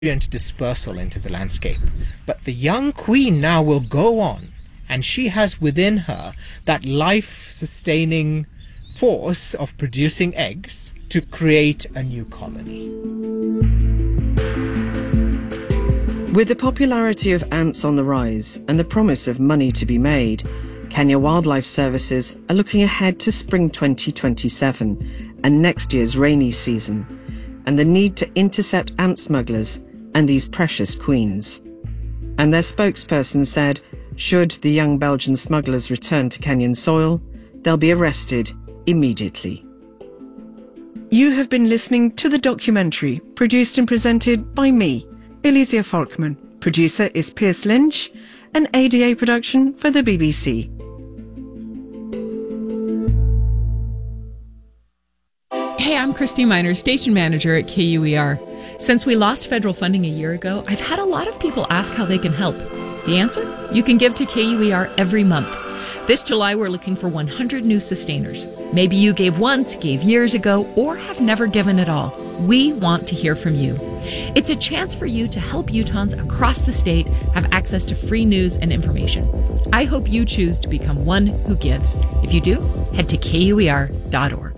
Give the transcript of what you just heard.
dispersal into the landscape. But the young queen now will go on, and she has within her that life-sustaining force of producing eggs to create a new colony. With the popularity of ants on the rise and the promise of money to be made, Kenya Wildlife Services are looking ahead to spring 2027 and next year's rainy season, and the need to intercept ant smugglers and these precious queens. And their spokesperson said, should the young Belgian smugglers return to Kenyan soil, they'll be arrested immediately. You have been listening to the documentary, produced and presented by me, Elysia Falkman. Producer is Piers Lynch, an ADA production for the BBC. Hey, I'm Christy Miner, station manager at KUER. Since we lost federal funding a year ago, I've had a lot of people ask how they can help. The answer? You can give to KUER every month. This July, we're looking for 100 new sustainers. Maybe you gave once, gave years ago, or have never given at all. We want to hear from you. It's a chance for you to help Utahns across the state have access to free news and information. I hope you choose to become one who gives. If you do, head to KUER.org.